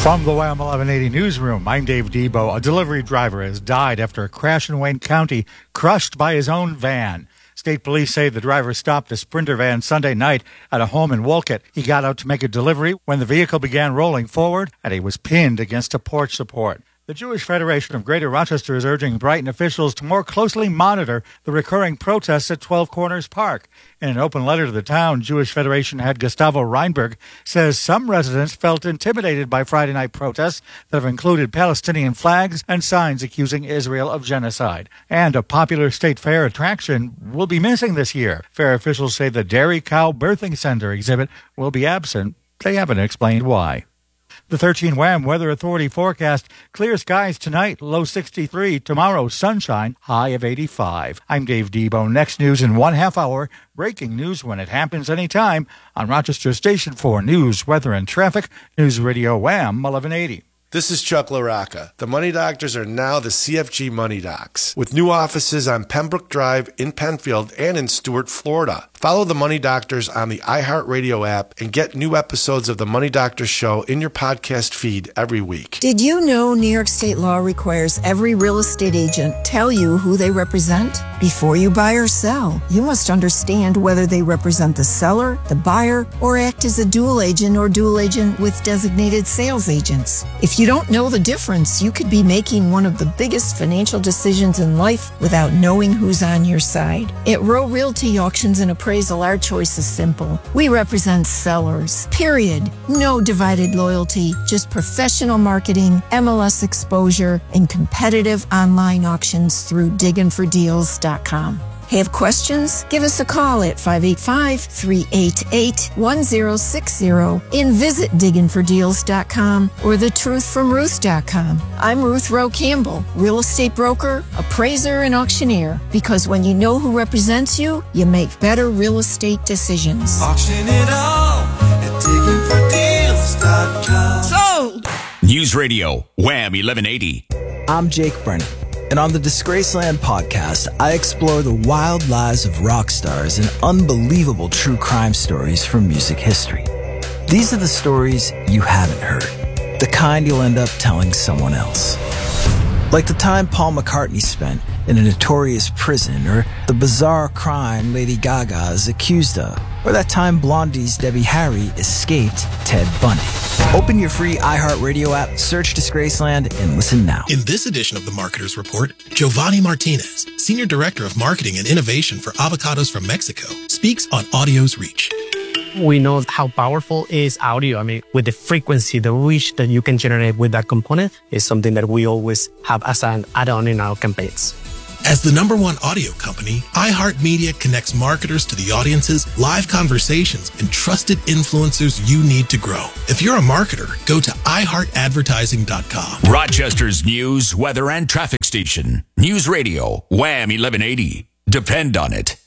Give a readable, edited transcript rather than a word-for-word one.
From the WHAM 1180 newsroom, I'm Dave Debo. A delivery driver has died after a crash in Wayne County, crushed by his own van. State police say the driver stopped a Sprinter van Sunday night at a home in Wolcott. He got out to make a delivery when the vehicle began rolling forward and he was pinned against a porch support. The Jewish Federation of Greater Rochester is urging Brighton officials to more closely monitor the recurring protests at 12 Corners Park. In an open letter to the town, Jewish Federation head Gustavo Reinberg says some residents felt intimidated by Friday night protests that have included Palestinian flags and signs accusing Israel of genocide. And a popular state fair attraction will be missing this year. Fair officials say the Dairy Cow Birthing Center exhibit will be absent. They haven't explained why. The 13 WHAM Weather Authority forecast: clear skies tonight, low 63. Tomorrow, sunshine, high of 85. I'm Dave Debo. Next news in 1/2 hour. Breaking news when it happens anytime on Rochester Station 4 News, Weather, and Traffic. News Radio WHAM 1180. This is Chuck LaRocca. The Money Doctors are now the CFG Money Docs, with new offices on Pembroke Drive, in Penfield, and in Stuart, Florida. Follow the Money Doctors on the iHeartRadio app and get new episodes of the Money Doctors show in your podcast feed every week. Did you know New York state law requires every real estate agent tell you who they represent? Before you buy or sell, you must understand whether they represent the seller, the buyer, or act as a dual agent or dual agent with designated sales agents. If you don't know the difference, you could be making one of the biggest financial decisions in life without knowing who's on your side. At Row Realty Auctions and Appraisal, our choice is simple. We represent sellers, period. No divided loyalty, just professional marketing, MLS exposure, and competitive online auctions through digginfordeals.com. Have questions? Give us a call at 585-388-1060 and visit digginfordeals.com or thetruthfromruth.com. I'm Ruth Rowe Campbell, real estate broker, appraiser, and auctioneer. Because when you know who represents you, you make better real estate decisions. Auction it all at digginfordeals.com. Sold! News Radio, WHAM 1180. I'm Jake Brennan. And on the Disgraceland podcast, I explore the wild lives of rock stars and unbelievable true crime stories from music history. These are the stories you haven't heard, the kind you'll end up telling someone else. Like the time Paul McCartney spent in a notorious prison, or the bizarre crime Lady Gaga is accused of, or that time Blondie's Debbie Harry escaped Ted Bundy. Open your free iHeartRadio app, search Disgraceland, and listen now. In this edition of the Marketer's Report, Giovanni Martinez, Senior Director of Marketing and Innovation for Avocados from Mexico, speaks on audio's reach. We know how powerful is audio. I mean, with the frequency, the reach that you can generate with that component is something that we always have as an add-on in our campaigns. As the #1 audio company, iHeartMedia connects marketers to the audiences, live conversations, and trusted influencers you need to grow. If you're a marketer, go to iHeartAdvertising.com. Rochester's news, weather, and traffic station. News Radio, WHAM 1180. Depend on it.